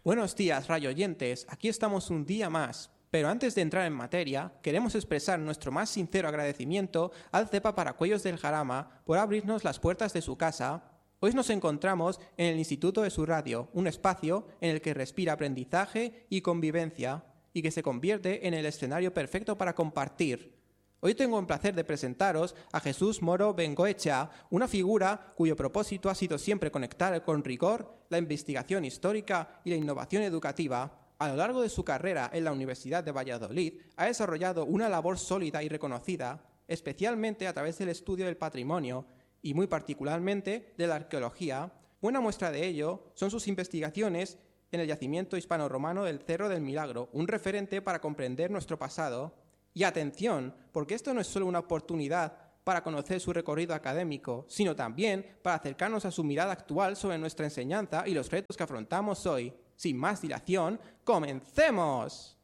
Buenos días, rayoyentes. Aquí estamos un día más. Pero antes de entrar en materia, queremos expresar nuestro más sincero agradecimiento al CEPA Paracuellos del Jarama por abrirnos las puertas de su casa. Hoy nos encontramos en el Instituto de su Radio, un espacio en el que respira aprendizaje y convivencia, y que se convierte en el escenario perfecto para compartir. Hoy tengo el placer de presentaros a Jesús Moro Bengoechea, una figura cuyo propósito ha sido siempre conectar con rigor la investigación histórica y la innovación educativa. A lo largo de su carrera en la Universidad de Valladolid, ha desarrollado una labor sólida y reconocida, especialmente a través del estudio del patrimonio y muy particularmente de la arqueología. Buena muestra de ello son sus investigaciones en el yacimiento hispano-romano del Cerro del Milagro, un referente para comprender nuestro pasado. Y atención, porque esto no es solo una oportunidad para conocer su recorrido académico, sino también para acercarnos a su mirada actual sobre nuestra enseñanza y los retos que afrontamos hoy. Sin más dilación, ¡comencemos!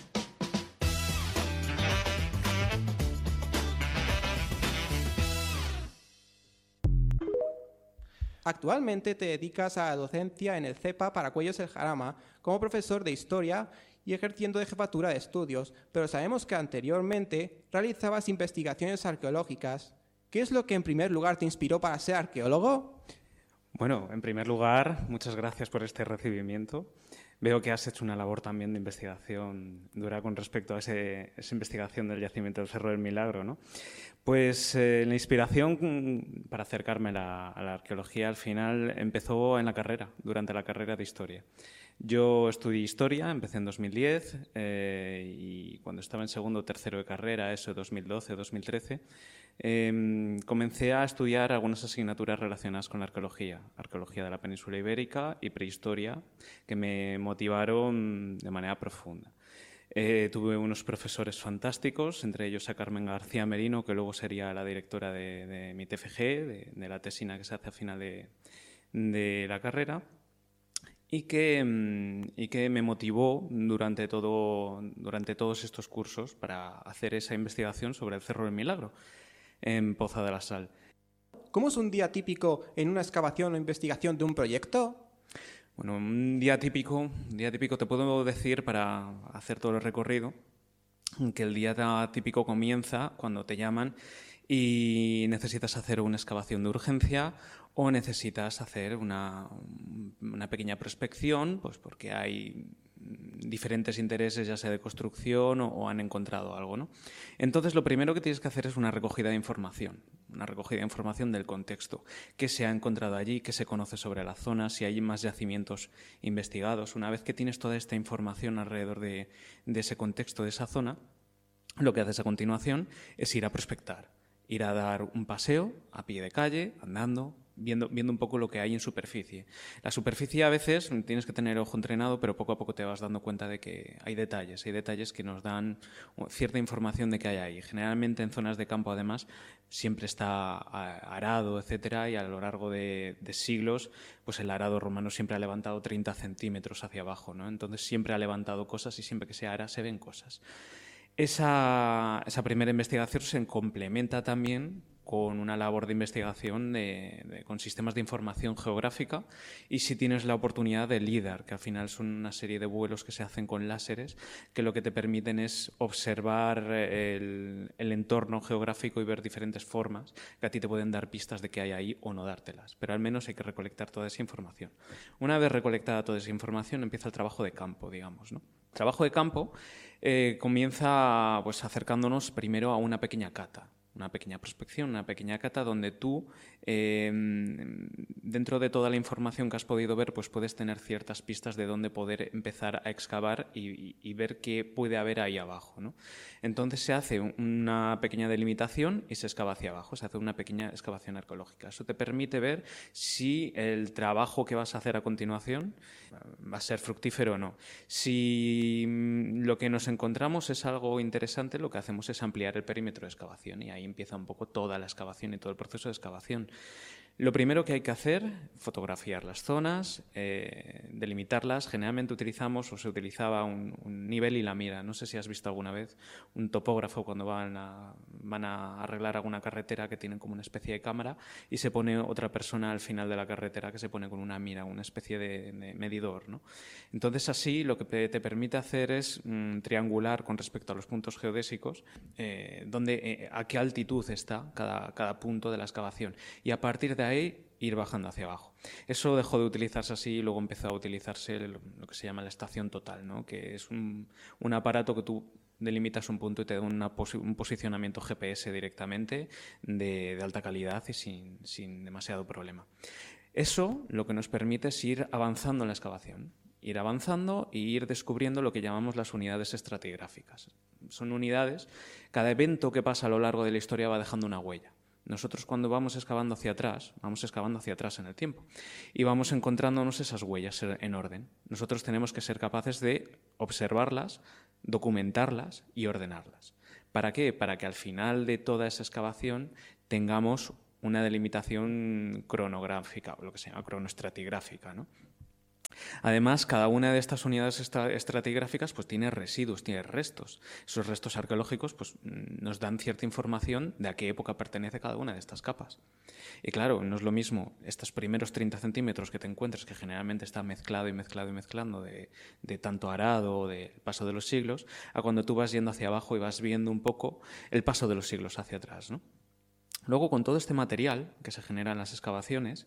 Actualmente te dedicas a la docencia en el CEPA Paracuellos del Jarama como profesor de Historia y ejerciendo de jefatura de estudios, pero sabemos que anteriormente realizabas investigaciones arqueológicas. ¿Qué es lo que en primer lugar te inspiró para ser arqueólogo? Bueno, en primer lugar, muchas gracias por este recibimiento. Veo que has hecho una labor también de investigación dura con respecto a esa investigación del yacimiento del Cerro del Milagro, ¿no? Pues la inspiración para acercarme a la arqueología al final empezó en la carrera, durante la carrera de Historia. Yo estudié Historia, empecé en 2010 y cuando estaba en segundo o tercero de carrera, eso 2012 o 2013, comencé a estudiar algunas asignaturas relacionadas con la arqueología de la península ibérica y prehistoria, que me motivaron de manera profunda. Tuve unos profesores fantásticos, entre ellos a Carmen García Merino, que luego sería la directora de mi TFG, de la tesina que se hace a final de la carrera, y que me motivó durante todos estos cursos para hacer esa investigación sobre el Cerro del Milagro en Poza de la Sal. ¿Cómo es un día típico en una excavación o investigación de un proyecto? Bueno, un día típico te puedo decir, para hacer todo el recorrido, que el día típico comienza cuando te llaman y necesitas hacer una excavación de urgencia o necesitas hacer una pequeña prospección, pues porque hay diferentes intereses, ya sea de construcción o han encontrado algo, ¿no? Entonces, lo primero que tienes que hacer es una recogida de información del contexto, qué se ha encontrado allí, qué se conoce sobre la zona, si hay más yacimientos investigados. Una vez que tienes toda esta información alrededor de ese contexto, de esa zona, lo que haces a continuación es ir a prospectar, ir a dar un paseo a pie de calle, andando, viendo un poco lo que hay en superficie. La superficie a veces tienes que tener ojo entrenado, pero poco a poco te vas dando cuenta de que hay detalles que nos dan cierta información de qué hay ahí. Generalmente en zonas de campo, además, siempre está arado, etcétera, y a lo largo de siglos, pues el arado romano siempre ha levantado 30 centímetros hacia abajo, ¿no? Entonces siempre ha levantado cosas y siempre que se ara se ven cosas. Esa primera investigación se complementa también con una labor de investigación con sistemas de información geográfica y si tienes la oportunidad de LIDAR, que al final son una serie de vuelos que se hacen con láseres que lo que te permiten es observar el entorno geográfico y ver diferentes formas que a ti te pueden dar pistas de qué hay ahí o no dártelas, pero al menos hay que recolectar toda esa información. Una vez recolectada toda esa información empieza el trabajo de campo, digamos, ¿no? El trabajo de campo comienza pues acercándonos primero a una pequeña cata, una pequeña prospección, una pequeña cata donde tú, dentro de toda la información que has podido ver, pues puedes tener ciertas pistas de dónde poder empezar a excavar y ver qué puede haber ahí abajo, ¿no? Entonces se hace una pequeña delimitación y se excava hacia abajo, se hace una pequeña excavación arqueológica. Eso te permite ver si el trabajo que vas a hacer a continuación va a ser fructífero o no. Si lo que nos encontramos es algo interesante, lo que hacemos es ampliar el perímetro de excavación y ahí empieza un poco toda la excavación y todo el proceso de excavación. Lo primero que hay que hacer, fotografiar las zonas, delimitarlas. Generalmente utilizamos o se utilizaba un nivel y la mira. No sé si has visto alguna vez un topógrafo cuando van a arreglar alguna carretera, que tienen como una especie de cámara y se pone otra persona al final de la carretera que se pone con una mira, una especie de medidor, ¿no? Entonces así lo que te permite hacer es triangular con respecto a los puntos geodésicos a qué altitud está cada punto de la excavación, y a partir de ahí ir bajando hacia abajo. Eso dejó de utilizarse así y luego empezó a utilizarse lo que se llama la estación total, ¿no? Que es un aparato que tú delimitas un punto y te da un posicionamiento GPS directamente de alta calidad y sin demasiado problema. Eso lo que nos permite es ir avanzando en la excavación. Ir avanzando e ir descubriendo lo que llamamos las unidades estratigráficas. Son unidades, cada evento que pasa a lo largo de la historia va dejando una huella. Nosotros cuando vamos excavando hacia atrás en el tiempo y vamos encontrándonos esas huellas en orden. Nosotros tenemos que ser capaces de observarlas, documentarlas y ordenarlas. ¿Para qué? Para que al final de toda esa excavación tengamos una delimitación cronográfica, o lo que se llama cronoestratigráfica, ¿no? Además, cada una de estas unidades estratigráficas pues, tiene residuos, tiene restos. Esos restos arqueológicos pues, nos dan cierta información de a qué época pertenece cada una de estas capas. Y claro, no es lo mismo estos primeros 30 centímetros que te encuentres, que generalmente está mezclado y mezclando de tanto arado o de paso de los siglos, a cuando tú vas yendo hacia abajo y vas viendo un poco el paso de los siglos hacia atrás, ¿no? Luego, con todo este material que se genera en las excavaciones,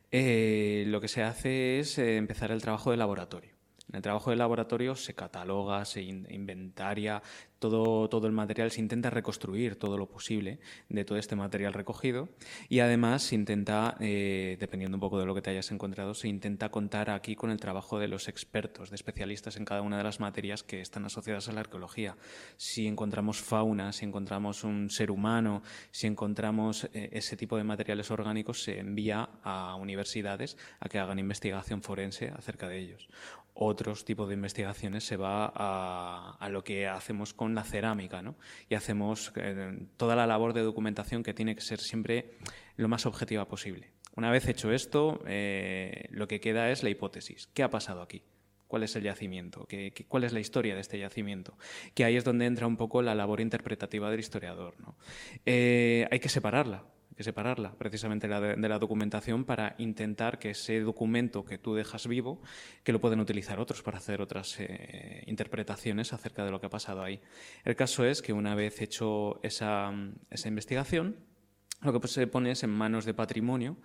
lo que se hace es empezar el trabajo de laboratorio. En el trabajo de laboratorio se cataloga, se inventaria todo el material, se intenta reconstruir todo lo posible de todo este material recogido y además se intenta, dependiendo un poco de lo que te hayas encontrado, se intenta contar aquí con el trabajo de los expertos, de especialistas en cada una de las materias que están asociadas a la arqueología. Si encontramos fauna, si encontramos un ser humano, si encontramos ese tipo de materiales orgánicos, se envía a universidades a que hagan investigación forense acerca de ellos. Otros tipos de investigaciones se va a lo que hacemos con la cerámica, ¿no? Y hacemos toda la labor de documentación que tiene que ser siempre lo más objetiva posible. Una vez hecho esto, lo que queda es la hipótesis. ¿Qué ha pasado aquí? ¿Cuál es el yacimiento? ¿Cuál es la historia de este yacimiento? Que ahí es donde entra un poco la labor interpretativa del historiador, ¿no? Hay que separarla precisamente de la documentación para intentar que ese documento que tú dejas vivo, que lo pueden utilizar otros para hacer otras interpretaciones acerca de lo que ha pasado ahí. El caso es que una vez hecho esa investigación, lo que se pone es en manos de patrimonio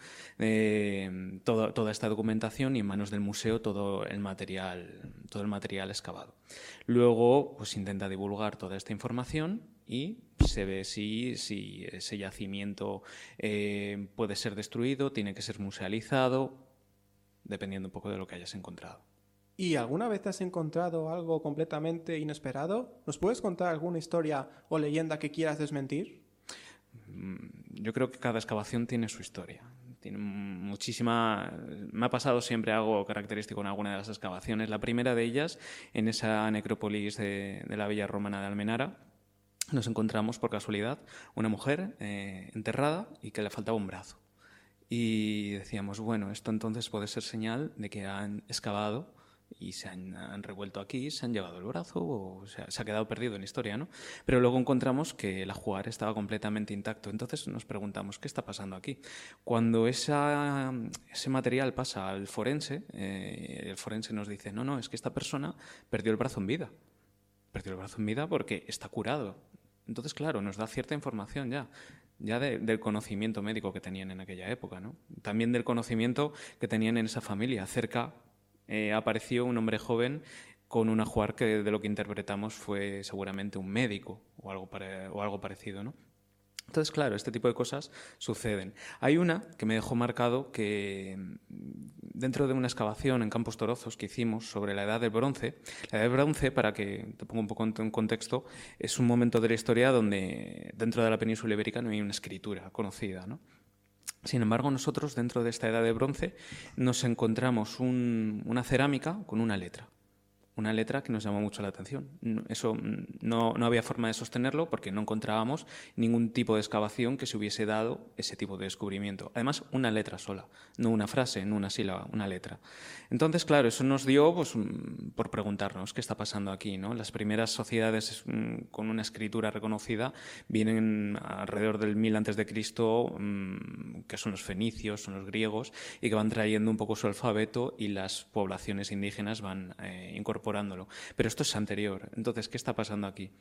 toda esta documentación y en manos del museo todo el material excavado. Luego pues intenta divulgar toda esta información y se ve si ese yacimiento puede ser destruido, tiene que ser musealizado, dependiendo un poco de lo que hayas encontrado. ¿Y alguna vez has encontrado algo completamente inesperado? ¿Nos puedes contar alguna historia o leyenda que quieras desmentir? Yo creo que cada excavación tiene su historia. Tiene muchísima. Me ha pasado siempre algo característico en alguna de las excavaciones. La primera de ellas, en esa necrópolis de la villa romana de Almenara, nos encontramos por casualidad una mujer enterrada y que le faltaba un brazo. Y decíamos, bueno, esto entonces puede ser señal de que han excavado y se han revuelto aquí, se han llevado el brazo o se ha quedado perdido en la historia, ¿no? Pero luego encontramos que el ajuar estaba completamente intacto. Entonces nos preguntamos, ¿qué está pasando aquí? Cuando ese material pasa al forense, el forense nos dice, no, es que esta persona perdió el brazo en vida. Perdió el brazo en vida porque está curado. Entonces, claro, nos da cierta información ya del conocimiento médico que tenían en aquella época, ¿no? También del conocimiento que tenían en esa familia. Cerca apareció un hombre joven con un ajuar que de lo que interpretamos fue seguramente un médico o algo parecido, ¿no? Entonces, claro, este tipo de cosas suceden. Hay una que me dejó marcado que dentro de una excavación en Campos Torozos que hicimos sobre la Edad del Bronce, para que te ponga un poco en contexto, es un momento de la historia donde dentro de la península ibérica no hay una escritura conocida, ¿no? Sin embargo, nosotros dentro de esta Edad del Bronce nos encontramos una cerámica con una letra una letra que nos llamó mucho la atención. Eso no había forma de sostenerlo porque no encontrábamos ningún tipo de excavación que se hubiese dado ese tipo de descubrimiento. Además, una letra sola, no una frase, no una sílaba, una letra. Entonces, claro, eso nos dio pues, por preguntarnos qué está pasando aquí, ¿no? Las primeras sociedades con una escritura reconocida vienen alrededor del 1000 a.C., que son los fenicios, son los griegos, y que van trayendo un poco su alfabeto y las poblaciones indígenas van incorporándolo. Pero esto es anterior. Entonces, ¿qué está pasando aquí?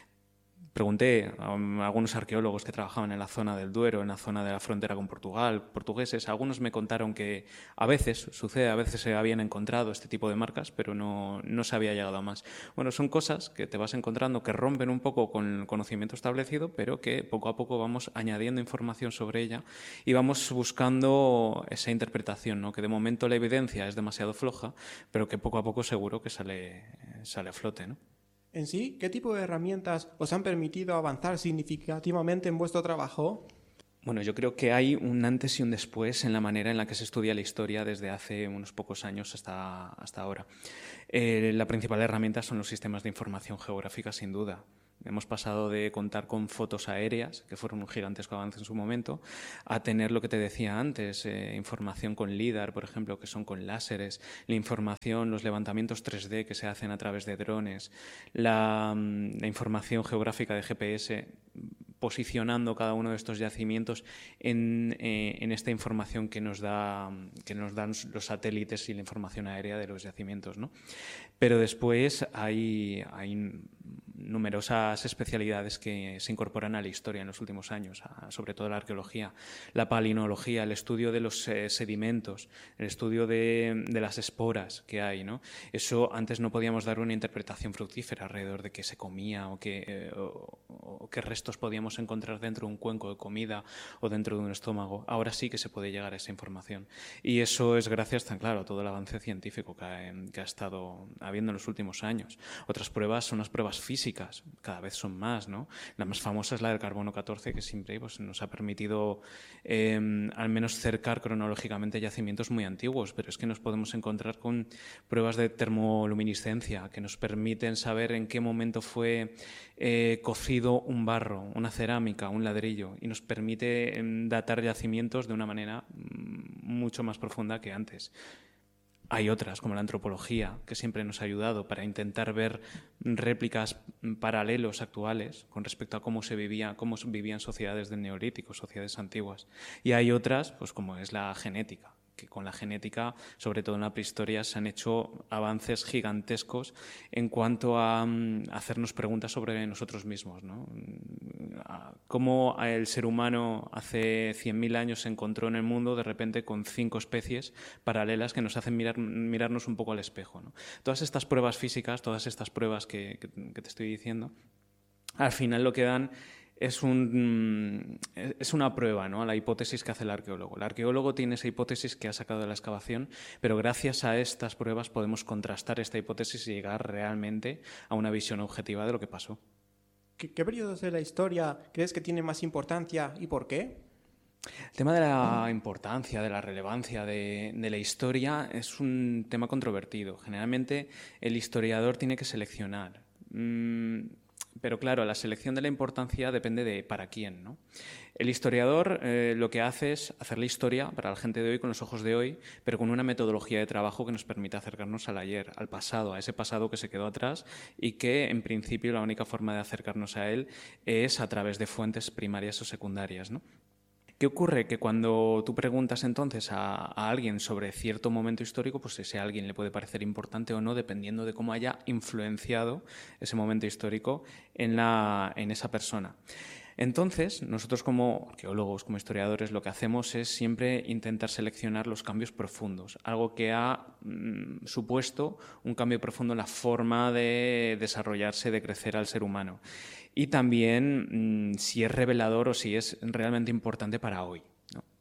Pregunté a algunos arqueólogos que trabajaban en la zona del Duero, en la zona de la frontera con Portugal, portugueses. Algunos me contaron que a veces sucede, a veces se habían encontrado este tipo de marcas, pero no se había llegado a más. Bueno, son cosas que te vas encontrando que rompen un poco con el conocimiento establecido, pero que poco a poco vamos añadiendo información sobre ella y vamos buscando esa interpretación, ¿no? Que de momento la evidencia es demasiado floja, pero que poco a poco seguro que sale a flote, ¿no? En sí, ¿qué tipo de herramientas os han permitido avanzar significativamente en vuestro trabajo? Bueno, yo creo que hay un antes y un después en la manera en la que se estudia la historia desde hace unos pocos años hasta ahora. La principal herramienta son los sistemas de información geográfica, sin duda. Hemos pasado de contar con fotos aéreas, que fueron un gigantesco avance en su momento, a tener lo que te decía antes, información con LIDAR, por ejemplo, que son con láseres, la información, los levantamientos 3D que se hacen a través de drones, la información geográfica de GPS, posicionando cada uno de estos yacimientos en esta información que nos dan los satélites y la información aérea de los yacimientos, ¿no? Pero después hay numerosas especialidades que se incorporan a la historia en los últimos años, sobre todo la arqueología, la palinología, el estudio de los sedimentos, el estudio de las esporas que hay, ¿no? Eso antes no podíamos dar una interpretación fructífera alrededor de qué se comía o qué restos podíamos encontrar dentro de un cuenco de comida o dentro de un estómago. Ahora sí que se puede llegar a esa información. Y eso es gracias, tan claro, a todo el avance científico que ha estado habiendo en los últimos años. Otras pruebas son las pruebas físicas, cada vez son más, ¿no? La más famosa es la del carbono 14, que siempre pues, nos ha permitido al menos cercar cronológicamente yacimientos muy antiguos, pero es que nos podemos encontrar con pruebas de termoluminiscencia que nos permiten saber en qué momento fue cocido un barro, una cerámica, un ladrillo, y nos permite datar yacimientos de una manera mucho más profunda que antes. Hay otras, como la antropología, que siempre nos ha ayudado para intentar ver réplicas paralelos actuales con respecto a cómo vivían sociedades del Neolítico, sociedades antiguas. Y hay otras, pues como es la genética, que con la genética, sobre todo en la prehistoria, se han hecho avances gigantescos en cuanto a hacernos preguntas sobre nosotros mismos, ¿no? Cómo el ser humano hace 100.000 años se encontró en el mundo de repente con 5 especies paralelas que nos hacen mirarnos un poco al espejo, ¿no? Todas estas pruebas físicas, todas estas pruebas que te estoy diciendo, al final lo que dan es una prueba, ¿no?, a la hipótesis que hace el arqueólogo. El arqueólogo tiene esa hipótesis que ha sacado de la excavación, pero gracias a estas pruebas podemos contrastar esta hipótesis y llegar realmente a una visión objetiva de lo que pasó. ¿Qué periodos de la historia crees que tienen más importancia y por qué? El tema de la importancia, de la relevancia de la historia es un tema controvertido. Generalmente el historiador tiene que seleccionar. Pero claro, la selección de la importancia depende de para quién, ¿no? El historiador lo que hace es hacer la historia para la gente de hoy con los ojos de hoy, pero con una metodología de trabajo que nos permite acercarnos al ayer, al pasado, a ese pasado que se quedó atrás y que en principio la única forma de acercarnos a él es a través de fuentes primarias o secundarias, ¿no? ¿Qué ocurre? Que cuando tú preguntas entonces a alguien sobre cierto momento histórico, pues ese alguien le puede parecer importante o no, dependiendo de cómo haya influenciado ese momento histórico en esa persona. Entonces, nosotros como arqueólogos, como historiadores, lo que hacemos es siempre intentar seleccionar los cambios profundos, algo que ha supuesto un cambio profundo en la forma de desarrollarse, de crecer al ser humano. Y también si es revelador o si es realmente importante para hoy, ¿no?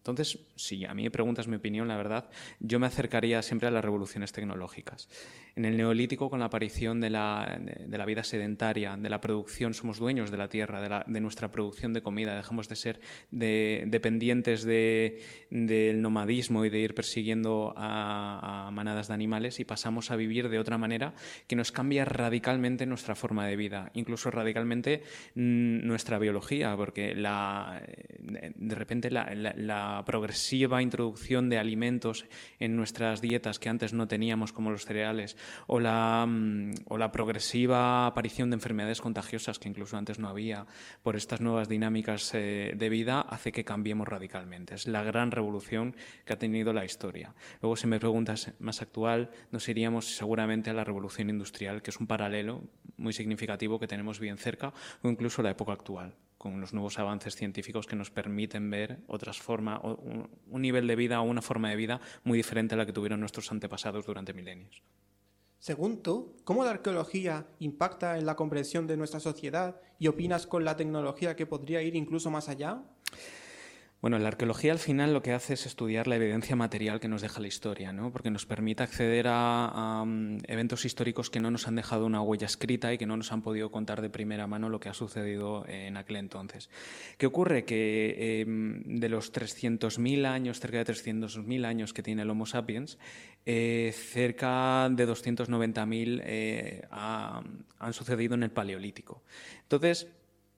Entonces, si a mí me preguntas mi opinión, la verdad, yo me acercaría siempre a las revoluciones tecnológicas. En el Neolítico, con la aparición de la vida sedentaria, de la producción, somos dueños de la tierra, de nuestra producción de comida, dejamos de ser dependientes del nomadismo y de ir persiguiendo a manadas de animales y pasamos a vivir de otra manera que nos cambia radicalmente nuestra forma de vida, incluso radicalmente nuestra biología, porque de repente la progresiva introducción de alimentos en nuestras dietas que antes no teníamos, como los cereales, o la progresiva aparición de enfermedades contagiosas que incluso antes no había por estas nuevas dinámicas de vida, hace que cambiemos radicalmente. Es la gran revolución que ha tenido la historia. Luego, si me preguntas más actual, nos iríamos seguramente a la revolución industrial, que es un paralelo muy significativo que tenemos bien cerca, o incluso la época actual, con los nuevos avances científicos que nos permiten ver otras formas, un nivel de vida o una forma de vida muy diferente a la que tuvieron nuestros antepasados durante milenios. Según tú, ¿cómo la arqueología impacta en la comprensión de nuestra sociedad y opinas con la tecnología que podría ir incluso más allá? Bueno, la arqueología al final lo que hace es estudiar la evidencia material que nos deja la historia, ¿no? Porque nos permite acceder a eventos históricos que no nos han dejado una huella escrita y que no nos han podido contar de primera mano lo que ha sucedido en aquel entonces. ¿Qué ocurre? Que de los 300.000 años, cerca de 300.000 años que tiene el Homo sapiens, cerca de 290.000 han sucedido en el Paleolítico. Entonces,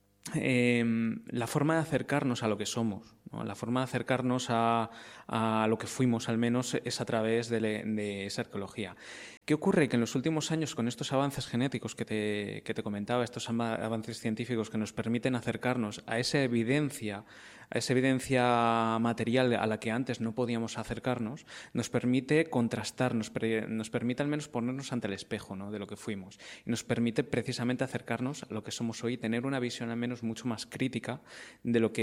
la forma de acercarnos a lo que somos, ¿no? La forma de acercarnos a lo que fuimos, al menos, es a través de esa arqueología. ¿Qué ocurre? Que en los últimos años, con estos avances genéticos que te comentaba, estos avances científicos que nos permiten acercarnos a esa evidencia material a la que antes no podíamos acercarnos, nos permite contrastar, nos permite al menos ponernos ante el espejo, ¿no?, de lo que fuimos. Y nos permite precisamente acercarnos a lo que somos hoy, tener una visión al menos mucho más crítica de lo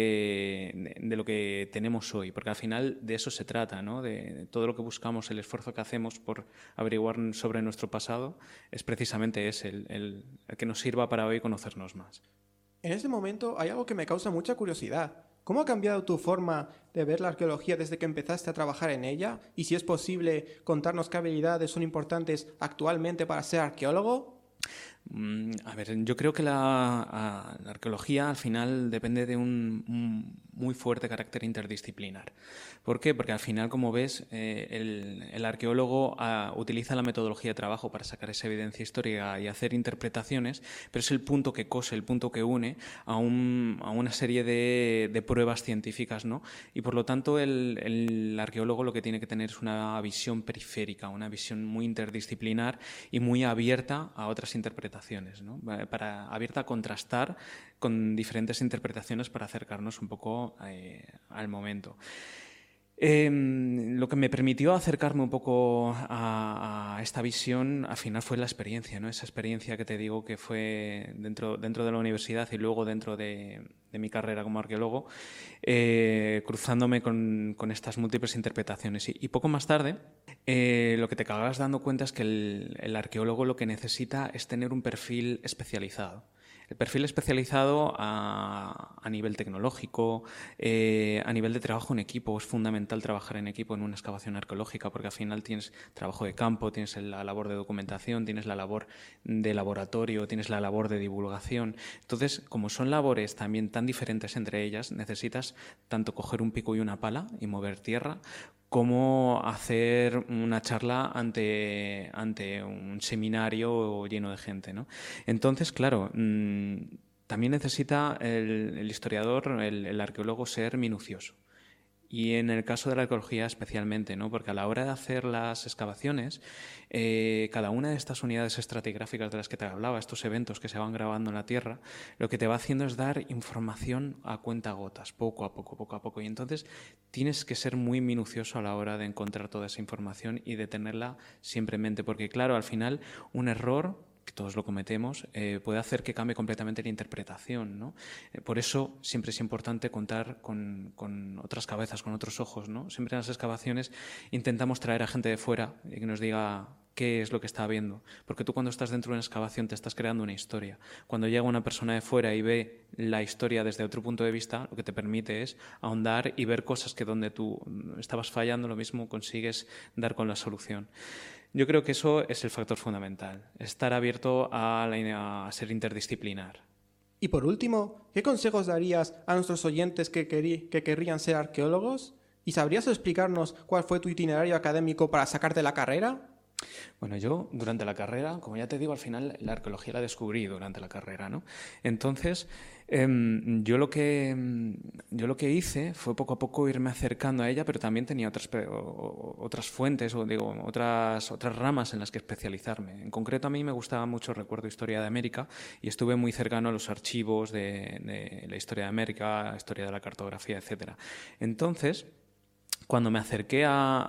que tenemos hoy, porque al final de eso se trata, ¿no?, de todo lo que buscamos, el esfuerzo que hacemos por averiguar sobre nuestro pasado, es precisamente ese, el que nos sirva para hoy conocernos más. En este momento hay algo que me causa mucha curiosidad. ¿Cómo ha cambiado tu forma de ver la arqueología desde que empezaste a trabajar en ella? Y si es posible, contarnos qué habilidades son importantes actualmente para ser arqueólogo. A ver, yo creo que la arqueología al final depende de un muy fuerte carácter interdisciplinar. ¿Por qué? Porque al final, como ves, el arqueólogo utiliza la metodología de trabajo para sacar esa evidencia histórica y hacer interpretaciones, pero es el punto que cose, el punto que une a una serie de pruebas científicas, ¿no? Y por lo tanto el arqueólogo lo que tiene que tener es una visión periférica, una visión muy interdisciplinar y muy abierta a otras interpretaciones, ¿no? Abierta a contrastar con diferentes interpretaciones para acercarnos un poco al momento. Lo que me permitió acercarme un poco a esta visión al final fue la experiencia, ¿no? Esa experiencia que te digo que fue dentro de la universidad y luego dentro de mi carrera como arqueólogo, cruzándome con estas múltiples interpretaciones. Y poco más tarde, lo que te acabas dando cuenta es que el arqueólogo lo que necesita es tener un perfil especializado. El perfil especializado a nivel tecnológico, a nivel de trabajo en equipo. Es fundamental trabajar en equipo en una excavación arqueológica porque al final tienes trabajo de campo, tienes la labor de documentación, tienes la labor de laboratorio, tienes la labor de divulgación. Entonces, como son labores también tan diferentes entre ellas, necesitas tanto coger un pico y una pala y mover tierra, como hacer una charla ante un seminario lleno de gente, ¿no? Entonces, claro, también necesita el historiador, el arqueólogo, ser minucioso. Y en el caso de la arqueología especialmente, ¿no? Porque a la hora de hacer las excavaciones, cada una de estas unidades estratigráficas de las que te hablaba, estos eventos que se van grabando en la Tierra, lo que te va haciendo es dar información a cuentagotas, poco a poco, poco a poco. Y entonces tienes que ser muy minucioso a la hora de encontrar toda esa información y de tenerla siempre en mente. Porque claro, al final un error que todos lo cometemos, puede hacer que cambie completamente la interpretación, ¿no? Por eso siempre es importante contar con otras cabezas, con otros ojos, ¿no? Siempre en las excavaciones intentamos traer a gente de fuera y que nos diga qué es lo que está viendo. Porque tú cuando estás dentro de una excavación te estás creando una historia. Cuando llega una persona de fuera y ve la historia desde otro punto de vista, lo que te permite es ahondar y ver cosas que donde tú estabas fallando, lo mismo consigues dar con la solución. Yo creo que eso es el factor fundamental, estar abierto a ser interdisciplinar. Y por último, ¿qué consejos darías a nuestros oyentes que querrían ser arqueólogos? ¿Y sabrías explicarnos cuál fue tu itinerario académico para sacarte la carrera? Bueno, yo durante la carrera, como ya te digo, al final la arqueología la descubrí durante la carrera, ¿no? Entonces, yo lo que hice fue poco a poco irme acercando a ella, pero también tenía otras fuentes, otras ramas en las que especializarme. En concreto, a mí me gustaba mucho, recuerdo, Historia de América, y estuve muy cercano a los archivos de la Historia de América, historia de la cartografía, etcétera. Entonces, cuando me acerqué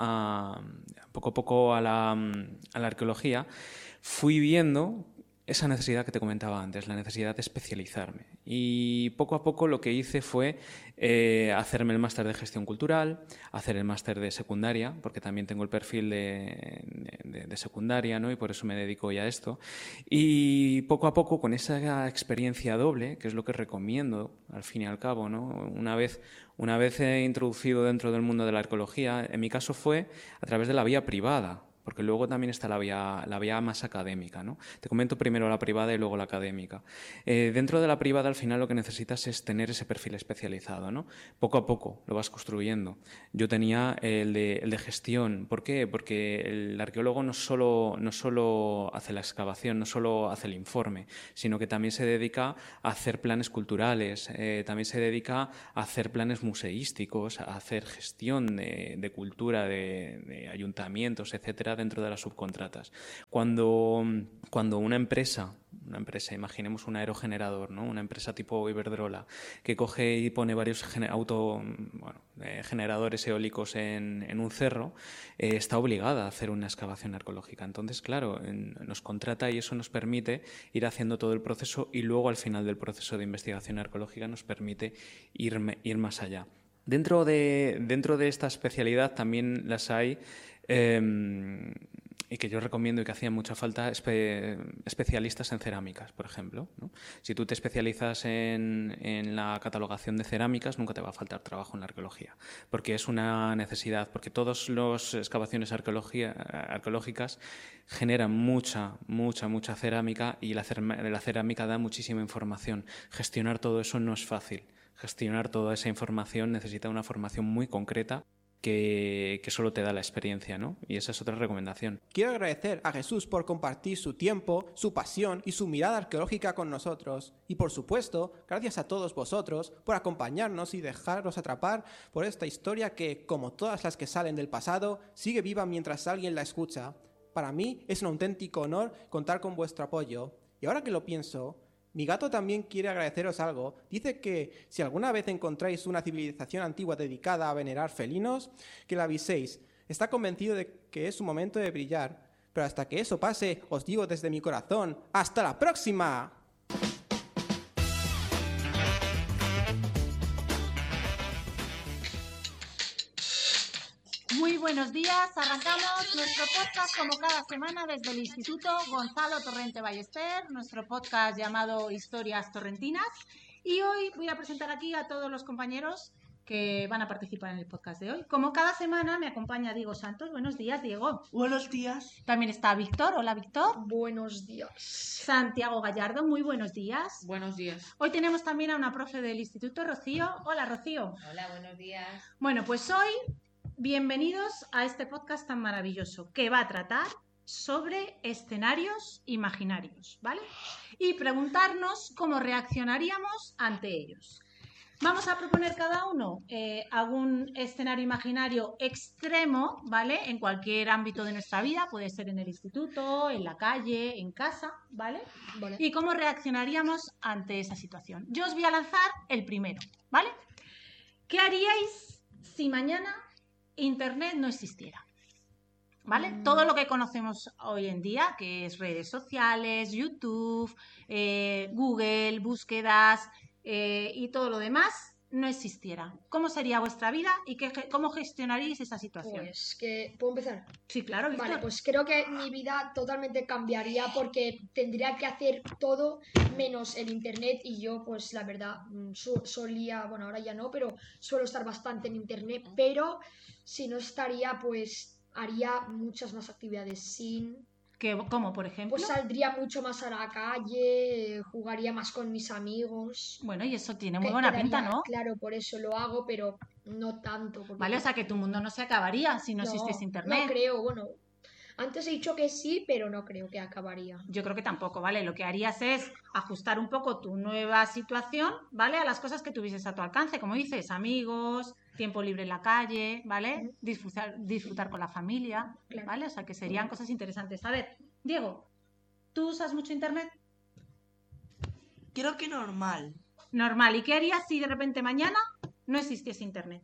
poco a poco a la arqueología, fui viendo esa necesidad que te comentaba antes, la necesidad de especializarme. Y poco a poco lo que hice fue hacerme el máster de gestión cultural, hacer el máster de secundaria, porque también tengo el perfil de secundaria, ¿no? Y por eso me dedico ya a esto. Y poco a poco, con esa experiencia doble, que es lo que recomiendo al fin y al cabo, ¿no? Una vez introducido dentro del mundo de la arqueología, en mi caso fue a través de la vía privada, porque luego también está la vía más académica, ¿no? Te comento primero la privada y luego la académica. Dentro de la privada, al final, lo que necesitas es tener ese perfil especializado, ¿no? Poco a poco lo vas construyendo. Yo tenía el de gestión. ¿Por qué? Porque el arqueólogo no solo hace la excavación, no solo hace el informe, sino que también se dedica a hacer planes culturales, también se dedica a hacer planes museísticos, a hacer gestión de cultura, de ayuntamientos, etcétera, dentro de las subcontratas. Cuando una empresa, imaginemos un aerogenerador, ¿no? Una empresa tipo Iberdrola, que coge y pone varios generadores eólicos en un cerro, está obligada a hacer una excavación arqueológica. Entonces, claro, nos contrata y eso nos permite ir haciendo todo el proceso y luego al final del proceso de investigación arqueológica nos permite ir más allá. Dentro de esta especialidad también las hay y que yo recomiendo y que hacían mucha falta, especialistas en cerámicas, por ejemplo, ¿no? Si tú te especializas en la catalogación de cerámicas, nunca te va a faltar trabajo en la arqueología, porque es una necesidad, porque todas las excavaciones arqueológicas generan mucha cerámica y la cerámica da muchísima información. Gestionar todo eso no es fácil. Gestionar toda esa información necesita una formación muy concreta que solo te da la experiencia, ¿no? Y esa es otra recomendación. Quiero agradecer a Jesús por compartir su tiempo, su pasión y su mirada arqueológica con nosotros. Y por supuesto, gracias a todos vosotros por acompañarnos y dejaros atrapar por esta historia que, como todas las que salen del pasado, sigue viva mientras alguien la escucha. Para mí es un auténtico honor contar con vuestro apoyo. Y ahora que lo pienso, mi gato también quiere agradeceros algo. Dice que si alguna vez encontráis una civilización antigua dedicada a venerar felinos, que la aviséis. Está convencido de que es su momento de brillar. Pero hasta que eso pase, os digo desde mi corazón, ¡hasta la próxima! Muy buenos días, arrancamos nuestro podcast como cada semana desde el Instituto Gonzalo Torrente Ballester, nuestro podcast llamado Historias Torrentinas, y hoy voy a presentar aquí a todos los compañeros que van a participar en el podcast de hoy. Como cada semana me acompaña Diego Santos. Buenos días, Diego. Buenos días. También está Víctor. Hola, Víctor. Buenos días. Santiago Gallardo. Muy buenos días. Buenos días. Hoy tenemos también a una profe del instituto, Rocío. Hola, Rocío. Hola, buenos días. Bueno, pues hoy, bienvenidos a este podcast tan maravilloso que va a tratar sobre escenarios imaginarios, ¿vale? Y preguntarnos cómo reaccionaríamos ante ellos. Vamos a proponer cada uno algún escenario imaginario extremo, ¿vale? En cualquier ámbito de nuestra vida, puede ser en el instituto, en la calle, en casa, ¿vale? Vale. Y cómo reaccionaríamos ante esa situación. Yo os voy a lanzar el primero, ¿vale? ¿Qué haríais si mañana Internet no existiera? ¿vale? Todo lo que conocemos hoy en día, que es redes sociales, YouTube, Google, búsquedas y todo lo demás, no existiera. ¿Cómo sería vuestra vida y cómo gestionaríais esa situación? Pues que puedo empezar. Sí, claro, Víctor. Vale, pues creo que mi vida totalmente cambiaría porque tendría que hacer todo menos el internet y yo pues la verdad solía, bueno ahora ya no, pero suelo estar bastante en internet, pero si no estaría pues haría muchas más actividades ¿Cómo, por ejemplo? pues saldría mucho más a la calle, jugaría más con mis amigos. Bueno, y eso tiene muy buena pinta, ¿no? Claro, por eso lo hago, pero no tanto. Vale, o sea que tu mundo no se acabaría si no existiese internet. No creo, bueno, antes he dicho que sí, pero no creo que acabaría. Yo creo que tampoco, ¿vale? Lo que harías es ajustar un poco tu nueva situación, ¿vale? A las cosas que tuvieses a tu alcance, como dices, amigos, tiempo libre en la calle, ¿vale? Disfrutar con la familia, ¿vale? O sea, que serían cosas interesantes. A ver, Diego, ¿tú usas mucho internet? Creo que normal. Normal. ¿Y qué harías si de repente mañana no existiese internet?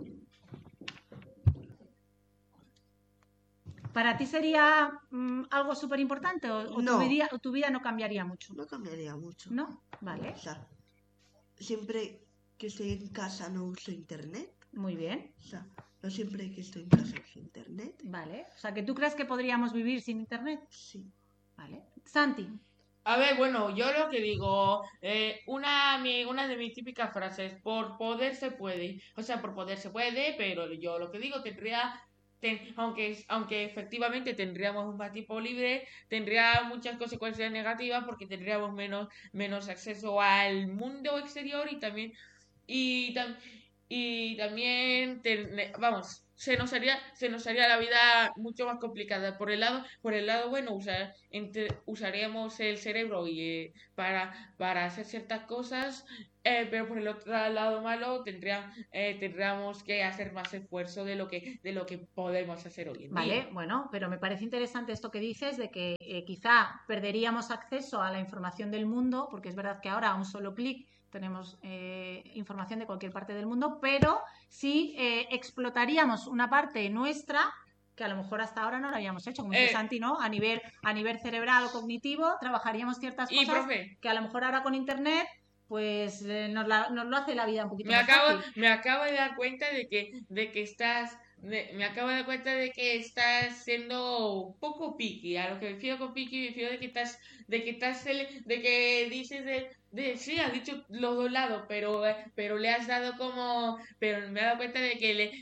¿Para ti sería algo súper importante o No. tu vida no cambiaría mucho? No cambiaría mucho. ¿No? Vale. O sea, siempre que estoy en casa no uso internet. Muy bien. O sea, no siempre que estoy en casa uso internet. Vale. O sea, ¿que tú crees que podríamos vivir sin internet? Sí. Vale. Santi. A ver, bueno, yo lo que digo, una de mis típicas frases, por poder se puede. O sea, por poder se puede, pero yo lo que digo aunque efectivamente tendríamos más tiempo libre, tendría muchas consecuencias negativas porque tendríamos menos acceso al mundo exterior y, tam- y también vamos, se nos haría la vida mucho más complicada. Por el lado bueno, usaríamos el cerebro para hacer ciertas cosas, pero por el otro lado malo tendríamos que hacer más esfuerzo de lo que podemos hacer hoy en día. Vale, bueno, pero me parece interesante esto que dices de que quizá perderíamos acceso a la información del mundo, porque es verdad que ahora a un solo clic tenemos información de cualquier parte del mundo, pero sí explotaríamos una parte nuestra que a lo mejor hasta ahora no lo habíamos hecho, como dice Santi, ¿no? A nivel cerebral o cognitivo trabajaríamos ciertas cosas profe, que a lo mejor ahora con internet pues nos lo hace la vida un poquito más fácil. Me acabo de dar cuenta me acabo de dar cuenta de que estás siendo un poco picky. A lo que me refiero con picky, me refiero de que dices sí, has dicho los dos lados, pero le has dado pero me he dado cuenta de que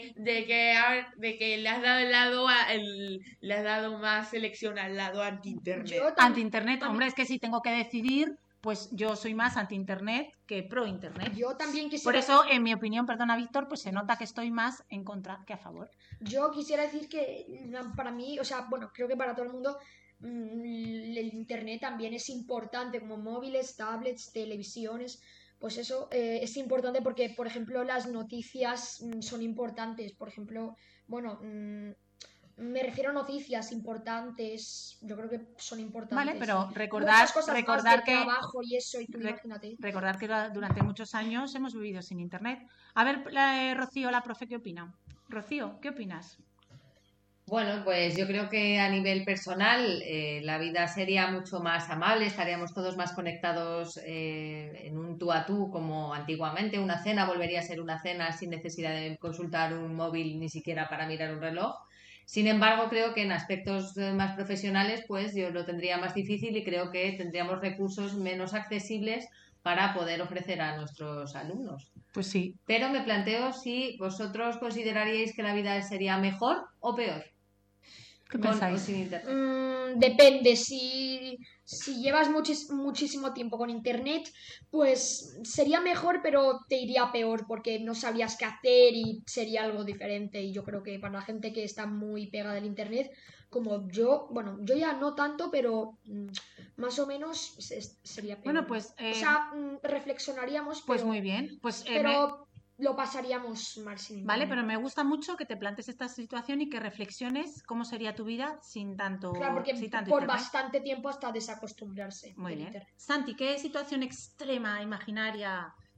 le has dado le has dado más selección al lado anti-internet. Anti-internet, hombre, es que si tengo que decidir, pues yo soy más anti-internet que pro-internet. Yo también quisiera... Por eso, en mi opinión, perdona Víctor, pues se nota que estoy más en contra que a favor. Yo quisiera decir que para mí, o sea, bueno, creo que para todo el mundo el internet también es importante, como móviles, tablets, televisiones, pues eso es importante porque, por ejemplo, las noticias son importantes, por ejemplo, bueno... me refiero a noticias importantes, yo creo que son importantes. Vale, pero recordar que trabajo y eso, y tú imagínate. Recordar que durante muchos años hemos vivido sin internet. A ver, Rocío, la profe, ¿qué opina? Rocío, ¿qué opinas? Bueno, pues yo creo que a nivel personal la vida sería mucho más amable, estaríamos todos más conectados en un tú a tú como antiguamente. Una cena volvería a ser una cena sin necesidad de consultar un móvil ni siquiera para mirar un reloj. Sin embargo, creo que en aspectos más profesionales, pues yo lo tendría más difícil y creo que tendríamos recursos menos accesibles para poder ofrecer a nuestros alumnos. Pues sí. Pero me planteo si vosotros consideraríais que la vida sería mejor o peor. ¿Qué pensáis? Depende, si llevas muchísimo tiempo con internet, pues sería mejor, pero te iría peor porque no sabrías qué hacer y sería algo diferente. Y yo creo que para la gente que está muy pegada del internet, como yo, bueno, yo ya no tanto, pero más o menos sería peor. Bueno, pues... o sea, reflexionaríamos, pues muy bien. Pues, pero lo pasaríamos mal sin Vale, pero me gusta mucho que te plantes esta situación y que reflexiones cómo sería tu vida sin tanto... Claro, porque sin tanto por internet. bastante tiempo hasta desacostumbrarse. Muy bien. Santi, ¿qué situación extrema, imaginaria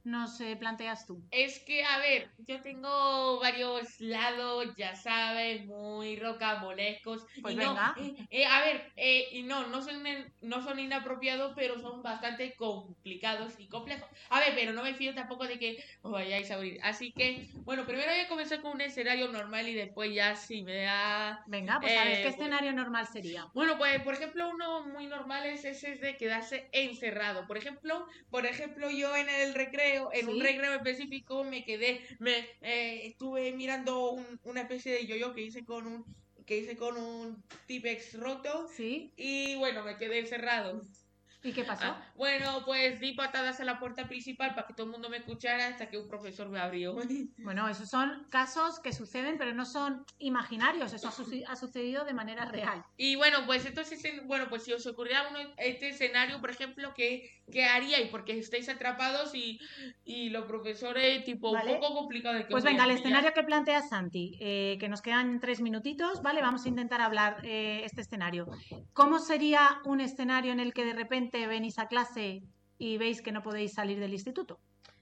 nos planteas tú? Es que, a ver, yo tengo varios lados, ya sabes, muy rocambolescos. Pues Y no, venga. a ver, y no son inapropiados, pero son bastante complicados y complejos. A ver, pero no me fío tampoco de que os vayáis a abrir. Así que, bueno, primero voy a comenzar con un escenario normal y después ya si me da... Venga, pues a ver, ¿qué pues, escenario normal sería? bueno, pues por ejemplo, uno muy normal es ese de quedarse encerrado. Por ejemplo, yo en el recreo, en un Sí. recreo específico, estuve mirando una especie de yo-yo que hice con un Tipex roto Sí. y bueno, me quedé encerrado. ¿Y qué pasó? Bueno, pues di patadas a la puerta principal para que todo el mundo me escuchara hasta que un profesor me abrió. Bueno, esos son casos que suceden, pero no son imaginarios. Eso ha sucedido de manera real. Y bueno, pues entonces, bueno, pues si os ocurriera este escenario, por ejemplo, ¿qué haríais? Porque estáis atrapados y los profesores, tipo, Vale. un poco complicado de que Pues os venga, el vayan a pillar. escenario que plantea Santi, que nos quedan 3 minutitos, ¿vale? Vamos a intentar hablar este escenario. ¿Cómo sería un escenario en el que de repente venís a clase y veis que no podéis salir del instituto?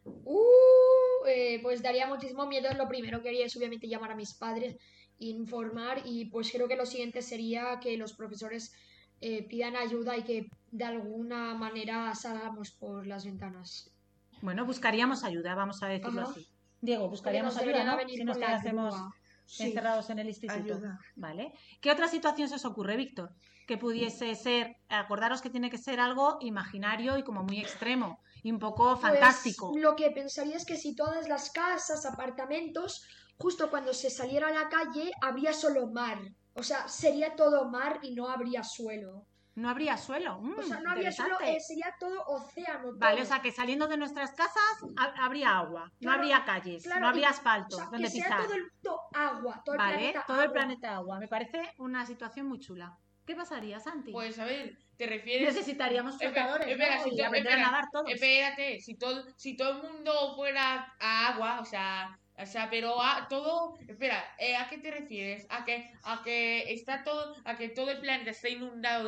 Pues daría muchísimo miedo. Lo primero que haría es obviamente llamar a mis padres, informar y pues creo que lo siguiente sería que los profesores pidan ayuda y que de alguna manera salgamos por las ventanas. Bueno, buscaríamos ayuda, vamos a decirlo Ajá. así. Diego, buscaríamos Nos ayuda, deberían ¿no? venir Si nos con la quedásemos grúa. Sí, encerrados en el instituto. ayuda. ¿Vale? ¿Qué otra situación se os ocurre, Víctor? Que pudiese ser, acordaros que tiene que ser algo imaginario y como muy extremo y un poco fantástico. Pues lo que pensaría es que si todas las casas, apartamentos, justo cuando se saliera a la calle, habría solo mar. O sea, sería todo mar y no habría suelo. No habría suelo. O sea, no habría suelo, Interesante. sería todo océano. Vale, todo. o sea que saliendo de nuestras casas habría agua, no Claro, habría calles, claro, no habría o asfalto sea, que donde sea pisar. todo el mundo agua, todo el Vale, planeta todo el agua. planeta agua. Me parece una situación muy chula. ¿Qué pasaría, Santi? Pues a ver, te refieres... Necesitaríamos Espera, flotadores, espera, ¿no? si Y to- aprender a espera, nadar todos. espérate, si todo el mundo fuera a agua, pero espera, ¿a qué te refieres? A que todo el planeta está inundado